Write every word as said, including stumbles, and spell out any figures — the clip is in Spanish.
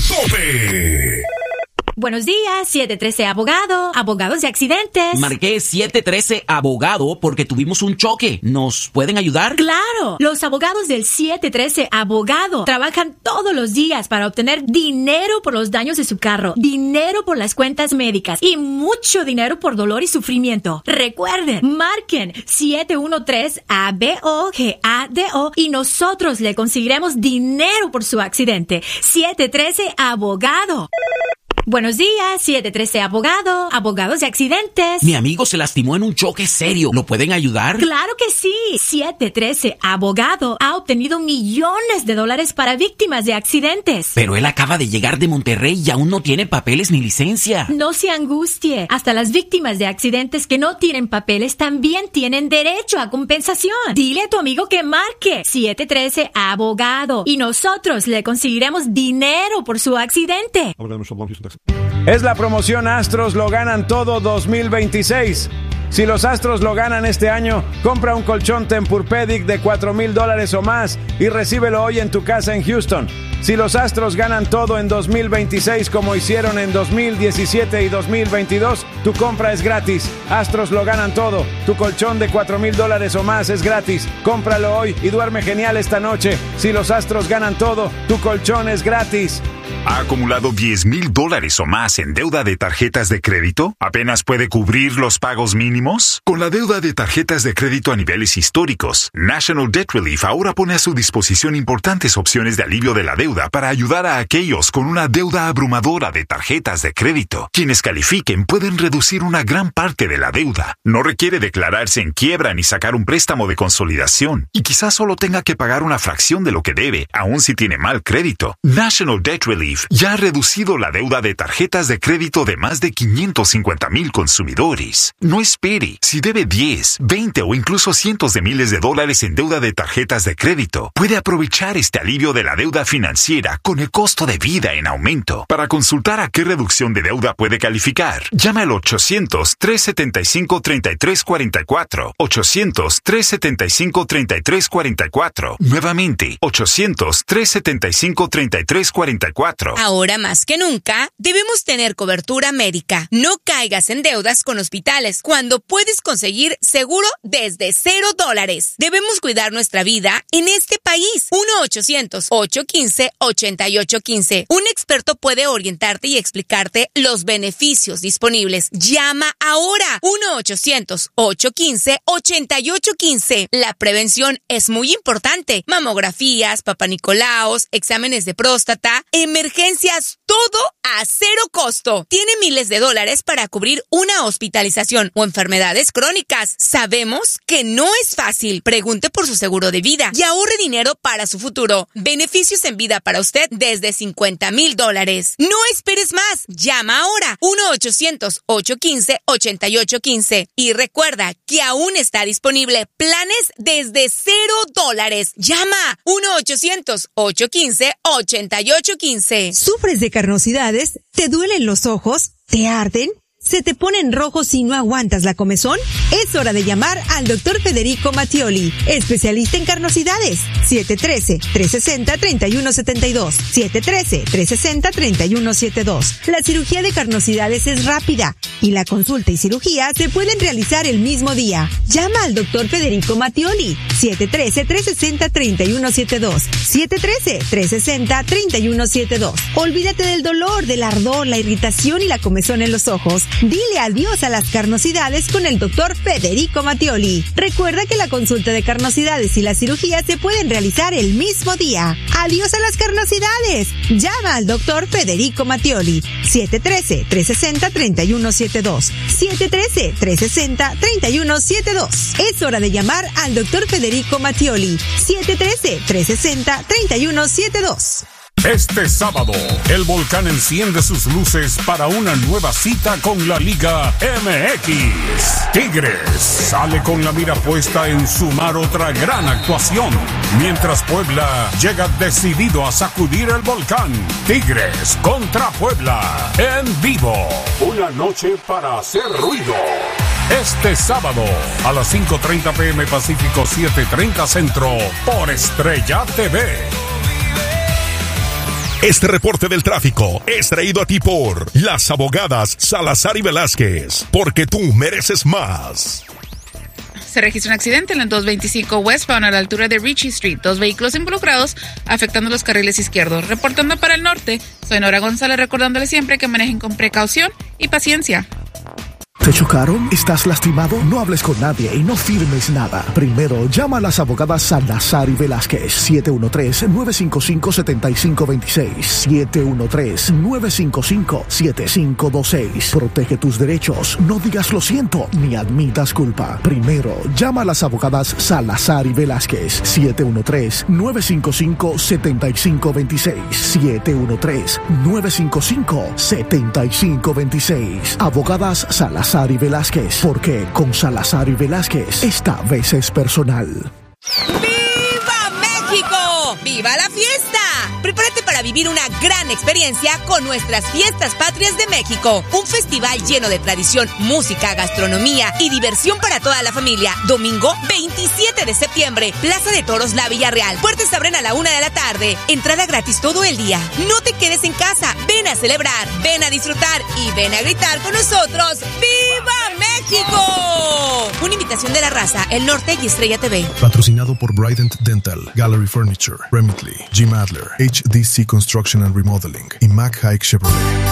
tope. Buenos días, siete trece Abogado, abogados de accidentes. Marqué siete trece Abogado porque tuvimos un choque. ¿Nos pueden ayudar? ¡Claro! Los abogados del siete trece Abogado trabajan todos los días para obtener dinero por los daños de su carro, dinero por las cuentas médicas y mucho dinero por dolor y sufrimiento. Recuerden, marquen siete uno tres A B O G A D O y nosotros le conseguiremos dinero por su accidente. siete trece Abogado. Buenos días, siete trece Abogado, abogados de accidentes. Mi amigo se lastimó en un choque serio. ¿Lo pueden ayudar? ¡Claro que sí! siete trece Abogado ha obtenido millones de dólares para víctimas de accidentes. Pero él acaba de llegar de Monterrey y aún no tiene papeles ni licencia. No se angustie. Hasta las víctimas de accidentes que no tienen papeles también tienen derecho a compensación. Dile a tu amigo que marque siete trece Abogado y nosotros le conseguiremos dinero por su accidente. Es la promoción Astros lo ganan todo dos mil veintiséis. Si los Astros lo ganan este año, compra un colchón Tempur-Pedic de cuatro mil dólares o más y recíbelo hoy en tu casa en Houston. Si los Astros ganan todo en dos mil veintiséis como hicieron en dos mil diecisiete y dos mil veintidós, tu compra es gratis. Astros lo ganan todo. Tu colchón de cuatro mil dólares o más es gratis. Cómpralo hoy y duerme genial esta noche. Si los Astros ganan todo, tu colchón es gratis. ¿Ha acumulado diez mil dólares o más en deuda de tarjetas de crédito? ¿Apenas puede cubrir los pagos mínimos? Con la deuda de tarjetas de crédito a niveles históricos, National Debt Relief ahora pone a su disposición importantes opciones de alivio de la deuda para ayudar a aquellos con una deuda abrumadora de tarjetas de crédito. Quienes califiquen pueden reducir una gran parte de la deuda. No requiere declararse en quiebra ni sacar un préstamo de consolidación. Y quizás solo tenga que pagar una fracción de lo que debe, aun si tiene mal crédito. National Debt Relief ya ha reducido la deuda de tarjetas de crédito de más de quinientos cincuenta mil consumidores. No espere. Si debe diez, veinte o incluso cientos de miles de dólares en deuda de tarjetas de crédito, puede aprovechar este alivio de la deuda financiera con el costo de vida en aumento. Para consultar a qué reducción de deuda puede calificar, llama al ochocientos, trescientos setenta y cinco, treinta y tres cuarenta y cuatro. ochocientos, trescientos setenta y cinco, treinta y tres cuarenta y cuatro. Nuevamente, ochocientos, trescientos setenta y cinco, treinta y tres cuarenta y cuatro. Ahora más que nunca, debemos tener cobertura médica. No caigas en deudas con hospitales cuando puedes conseguir seguro desde cero dólares. Debemos cuidar nuestra vida en este país. uno ochocientos, ocho uno cinco, ocho ocho uno cinco. Un experto puede orientarte y explicarte los beneficios disponibles. Llama ahora. uno ochocientos, ocho uno cinco, ocho ocho uno cinco. La prevención es muy importante. Mamografías, papanicolaos, exámenes de próstata, emergencias, todo a cero costo. Tiene miles de dólares para cubrir una hospitalización o enfermedades crónicas. Sabemos que no es fácil. Pregunte por su seguro de vida y ahorre dinero para su futuro. Beneficios en vida para usted desde cincuenta mil dólares. No esperes más. Llama ahora. uno ochocientos, ocho uno cinco, ocho ocho uno cinco. Y recuerda que aún está disponible planes desde cero dólares. Llama. uno ochocientos, ocho uno cinco, ocho ocho uno cinco. ¿Sufres de carnosidades? ¿Te duelen los ojos? ¿Te arden? ¿Se te ponen rojos y no aguantas la comezón? Es hora de llamar al doctor Federico Mattioli, especialista en carnosidades. siete uno tres, tres seis cero, tres uno siete dos. siete uno tres, tres seis cero, tres uno siete dos. La cirugía de carnosidades es rápida y la consulta y cirugía se pueden realizar el mismo día. Llama al doctor Federico Mattioli. siete uno tres, tres seis cero, tres uno siete dos. siete uno tres, tres seis cero, tres uno siete dos. Olvídate del dolor, del ardor, la irritación y la comezón en los ojos. Dile adiós a las carnosidades con el doctor Federico Mattioli. Recuerda que la consulta de carnosidades y la cirugía se pueden realizar el mismo día. Adiós a las carnosidades. Llama al doctor Federico Mattioli. siete uno tres, tres seis cero, tres uno siete dos. siete uno tres, tres seis cero, tres uno siete dos. Es hora de llamar al doctor Federico Mattioli. siete uno tres, tres seis cero, tres uno siete dos. Este sábado, el Volcán enciende sus luces para una nueva cita con la Liga M X. Tigres sale con la mira puesta en sumar otra gran actuación, mientras Puebla llega decidido a sacudir el Volcán. Tigres contra Puebla, en vivo. Una noche para hacer ruido. Este sábado, a las cinco treinta pm Pacífico, siete treinta Centro, por Estrella T V. Este reporte del tráfico es traído a ti por las abogadas Salazar y Velázquez, porque tú mereces más. Se registra un accidente en la dos veinticinco westbound a la altura de Ritchie Street. Dos vehículos involucrados afectando los carriles izquierdos. Reportando para el norte, soy Nora González, recordándole siempre que manejen con precaución y paciencia. ¿Te chocaron? ¿Estás lastimado? No hables con nadie y no firmes nada. Primero, llama a las abogadas Salazar y Velázquez. siete uno tres, nueve cinco cinco, siete cinco dos seis. siete uno tres, nueve cinco cinco, siete cinco dos seis. Protege tus derechos. No digas lo siento ni admitas culpa. Primero, llama a las abogadas Salazar y Velázquez. siete uno tres, nueve cinco cinco, siete cinco dos seis. siete uno tres, nueve cinco cinco, siete cinco dos seis. Abogadas Salazar y Velázquez, porque con Salazar y Velázquez esta vez es personal. ¡Viva México! ¡Viva la fiesta! Prepárate para vivir una gran experiencia con nuestras Fiestas Patrias de México. Un festival lleno de tradición, música, gastronomía y diversión para toda la familia. Domingo veintisiete de septiembre, Plaza de Toros La Villarreal. Puertas abren a la una de la tarde. Entrada gratis todo el día. No te quedes en casa. Ven a celebrar, ven a disfrutar y ven a gritar con nosotros. ¡Viva México! Una invitación de La Raza, El Norte y Estrella T V. Patrocinado por Brident Dental, Gallery Furniture, Remitly, Jim Adler, H D C Construction and Remodeling y Mac Haik Chevrolet.